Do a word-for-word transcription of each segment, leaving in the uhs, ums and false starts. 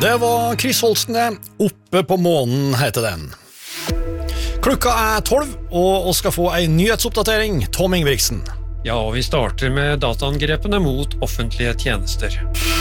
Det var Chris Holsten, Oppe på månen heter den. Klokka er tolv, og vi skal få en nyhetsoppdatering, Tom Ingvrigtsen. Ja, og vi starter med dataangrepene mot offentlige tjenester.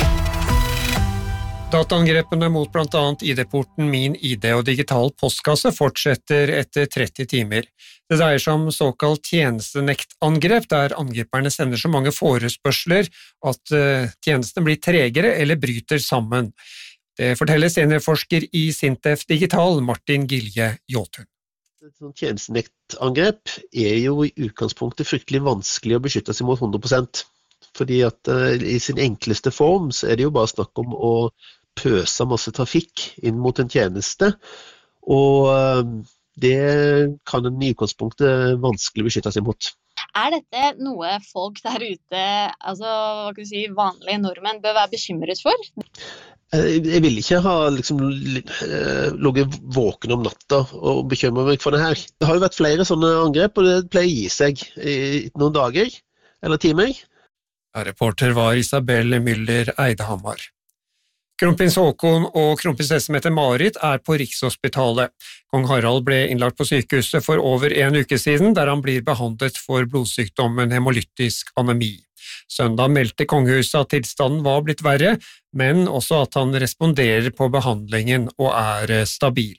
Dataangrepene mot blant annet I D-porten Min I D og digital postkasse fortsetter etter tretti timer. Det dreier seg om såkalt tjenestenektangrep, der angriperne sender så mange forespørsler at tjenesten blir tregere eller bryter sammen. Det forteller seniorforsker I Sintef Digital, Martin Gilje Jåtun. Et sånt tjenestenektangrep er jo I utgangspunktet fryktelig vanskelig å beskytte seg mot hundre prosent. Fordi at uh, I sin enkleste form så er det jo bare snakk om å pøse masse trafikk inn mot en tjeneste, og uh, det kan en I utgangspunktet vanskelig beskytte seg mot. Er dette noe folk der ute, altså hva kan du si, vanlige nordmenn, bør være bekymret for? Jeg vil ikke ha liksom, ligget våken om natta og bekymre meg for det her. Det har jo vært flere sånne angrep, og det pleier å gi seg I noen dager eller timer. Ja, reporter var Isabel Müller Eidehammar. Kronprins Håkon og kronprinsesse Mette-Marit er på Rikshospitalet. Kong Harald ble innlagt på sykehuset for over en uke siden, der han blir behandlet for blodsykdommen hemolytisk anemi. Søndag meldte kongehuset at tilstanden var blitt verre, men også at han responderer på behandlingen og er stabil.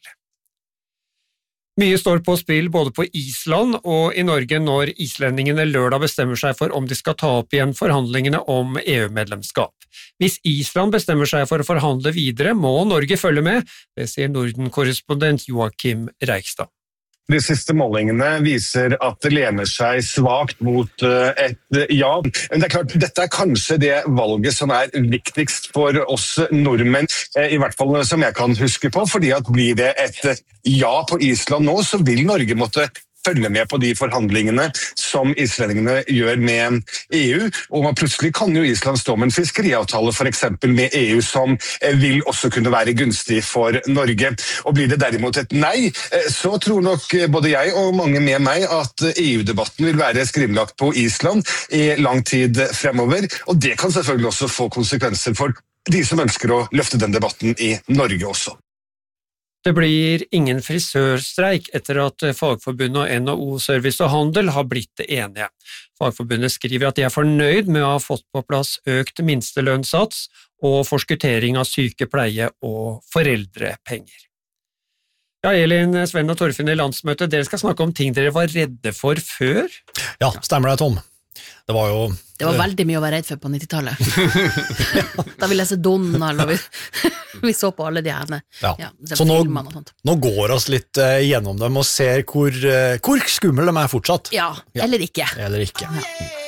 Mye står på spill både på Island og I Norge når islendingene lørdag bestemmer seg for om de skal ta opp igjen forhandlingene om EU-medlemskap. Hvis Island bestemmer seg for å forhandle videre, må Norge følge med, det sier Norden-korrespondent Joakim Reikstad. De siste målingene viser at det lener seg svagt mot et ja. Men det er klart, dette er kanskje det valget som er viktigst for oss nordmenn, I hvert fall som jeg kan huske på, fordi at blir det et ja på Island nå, så vil Norge måtte følge med på de forhandlingene som islendingene gjør med EU, og plutselig kan jo Island stå med en fiskeriavtale for eksempel med EU som vil også kunne være gunstig for Norge. Og blir det derimot et nei, så tror nok både jeg og mange med meg at EU-debatten vil være skrinlagt på Island I lang tid fremover, og det kan selvfølgelig også få konsekvenser for de som ønsker å løfte den debatten I Norge også. Det blir ingen frisørstreik etter at Fagforbundet og N H O Service og Handel har blitt enige. Fagforbundet skriver at de er fornøyd med å ha fått på plass økt minstelønnssats og forskuttering av sykepleie og foreldrepenger. Ja, Elin, Sven og Torfinn I landsmøtet, dere skal snakke om ting dere var redde for før? Ja, stemmer det, Tom. Det var jo... Det var veldig mye å være redd for på nittitallet. Da vi leste Donald, og vi, vi så på alle de her. Ja. Ja, så nå, nå går oss litt uh, gjennom dem og ser hvor, uh, hvor skummel de er fortsatt. Ja, eller ikke. Eller ikke. Ja.